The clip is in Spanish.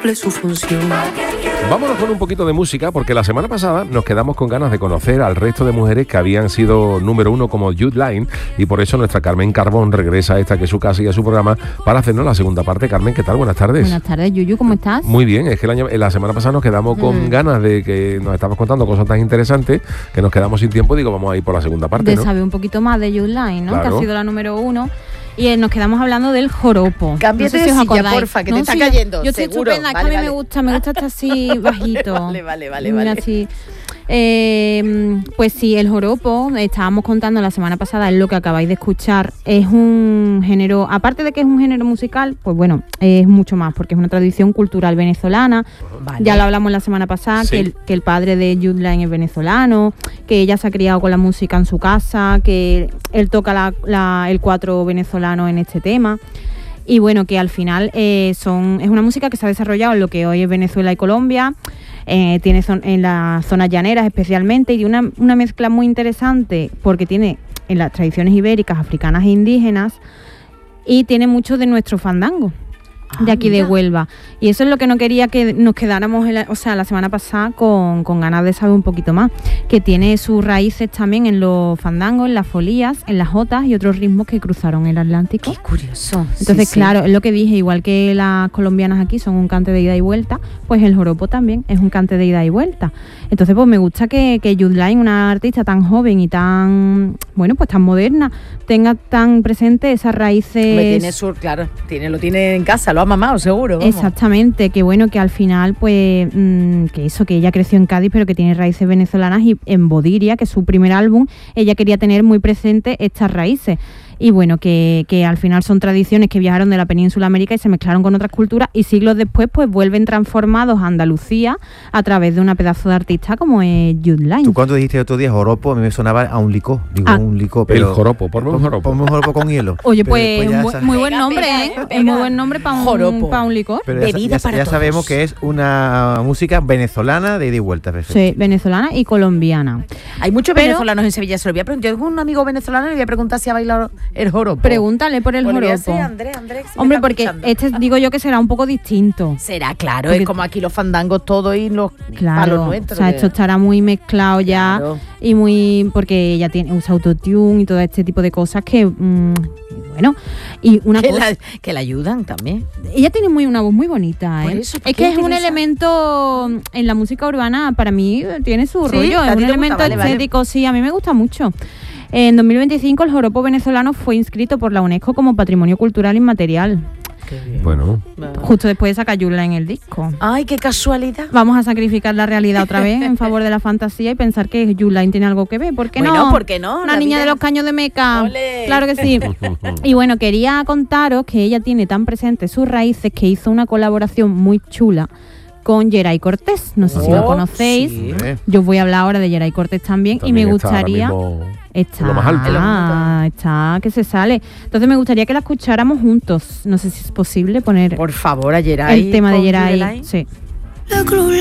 cumple su función. Vámonos con un poquito de música, porque la semana pasada nos quedamos con ganas de conocer al resto de mujeres que habían sido número uno como Jud Line, y por eso nuestra Carmen Carbón regresa a esta que es su casa y a su programa para hacernos la segunda parte. Carmen, ¿qué tal? Buenas tardes. Buenas tardes, Yuyu, ¿cómo estás? Muy bien, es que la semana pasada nos quedamos con ganas de que nos estabas contando cosas tan interesantes que nos quedamos sin tiempo. Digo, vamos a ir por la segunda parte, de ¿no? saber un poquito más de Jud Line, ¿no? Claro. Que ha sido la número uno. Y nos quedamos hablando del joropo. Cámbiate no sé si de os silla, acordáis. porfa, que te está cayendo. Yo estoy seguro. estupenda, es que a mí me gusta estar así bajito. Vale. Así. Pues sí, el joropo, estábamos contando la semana pasada, es lo que acabáis de escuchar, es un género, aparte de que es un género musical, pues bueno, es mucho más, porque es una tradición cultural venezolana. Vale. Ya lo hablamos la semana pasada, sí. que el padre de Jud Line es venezolano, que ella se ha criado con la música en su casa, que él toca el cuatro venezolano en este tema. Y bueno, que al final es una música que se ha desarrollado en lo que hoy es Venezuela y Colombia. Tiene en las zonas llaneras especialmente, y una mezcla muy interesante porque tiene en las tradiciones ibéricas, africanas e indígenas, y tiene mucho de nuestro fandango de aquí de Huelva, y eso es lo que no quería que nos quedáramos la semana pasada con ganas de saber un poquito más, que tiene sus raíces también en los fandangos, en las folías, en las jotas y otros ritmos que cruzaron el Atlántico. Qué curioso. Entonces, claro, es lo que dije, igual que las colombianas aquí son un cante de ida y vuelta, pues el joropo también es un cante de ida y vuelta. Entonces, pues me gusta que Jud Line, una artista tan joven y tan, bueno, pues tan moderna, tenga tan presente esas raíces. Lo tiene en casa, lo ha mamado, seguro. Vamos. Exactamente, que bueno, que al final, pues, que ella creció en Cádiz, pero que tiene raíces venezolanas, y en Bodiria, que es su primer álbum, ella quería tener muy presente estas raíces. Y bueno, que al final son tradiciones que viajaron de la península ibérica y se mezclaron con otras culturas, y siglos después pues vuelven transformados a Andalucía a través de una pedazo de artista como es Jud Line. Tú cuando dijiste otro día joropo, a mí me sonaba a un licor. Un licor, pero... El joropo, ponme un joropo con hielo. Oye, pues muy buen nombre, ¿eh? Es muy buen nombre para un licor. Pero ya sabemos que es una música venezolana de ida y vuelta. Perfecto. Sí, venezolana y colombiana. Hay muchos venezolanos en Sevilla, se lo voy a preguntar. Yo tengo un amigo venezolano y le voy a preguntar si ha bailado el joropo. Pregúntale por el joropo. Andrés, hombre, porque digo yo que será un poco distinto. Será, claro, porque es como aquí los fandangos todos y los palos nuestros. O sea, esto estará muy mezclado ya, claro. Y muy, porque ella usa autotune y todo este tipo de cosas que, bueno, y una cosa que la ayudan también. Ella tiene una voz muy bonita, ¿eh? Es que es un elemento en la música urbana, para mí tiene su rollo, es un elemento estético, sí, a mí me gusta mucho. En 2025 el joropo venezolano fue inscrito por la UNESCO como Patrimonio Cultural Inmaterial. Qué bien. Bueno. Justo después de sacar Jud Line en el disco. ¡Ay, qué casualidad! Vamos a sacrificar la realidad otra vez en favor de la fantasía y pensar que Jud Line tiene algo que ver. ¿Por qué no? ¿Por qué no? Una niña de los caños de Meca. ¡Olé! Claro que sí. Y bueno, quería contaros que ella tiene tan presente sus raíces que hizo una colaboración muy chula con Geray Cortés. No sé si lo conocéis. Sí. Yo os voy a hablar ahora de Geray Cortés también y me gustaría... Está lo más alto. Está que se sale. Entonces me gustaría que la escucháramos juntos. No sé si es posible poner... Por favor, a Geray. El tema de Geray. Sí. Le Cruz